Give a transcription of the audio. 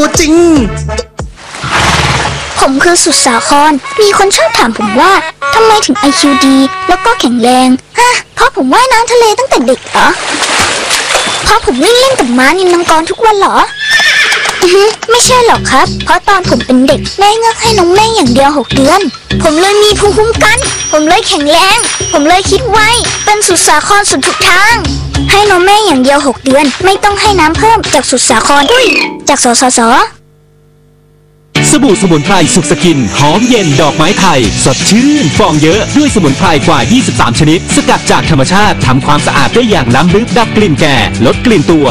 ตัวจริงผมคือสุดสาครมีคนชอบถามผมว่าทำไมถึง IQ ดีแล้วก็แข็งแรงเพราะผมว่ายน้ำทะเลตั้งแต่เด็กเหรอเพราะผมวิ่งเล่นกับม้านิลมังกรทุกวันเหรอไม่ใช่หรอกครับเพราะตอนผมเป็นเด็กแม่เงือกให้นมแม่อย่างเดียว6 เดือนผมเลยมีภูมิคุ้มกันผมเลยแข็งแรงผมเลยคิดไวเป็นสุดสาครสุดทุกทางให้นมแม่อย่างเดียว6 เดือนไม่ต้องให้น้ำเพิ่มจากสุดสาครจากสสสสบู่สมุนไพรสุขสกินหอมเย็นดอกไม้ไทยสดชื่นฟองเยอะด้วยสมุนไพรกว่า23ชนิดสกัดจากธรรมชาติทำความสะอาดได้อย่างล้ำลึกดับกลิ่นแก่ลดกลิ่นตัว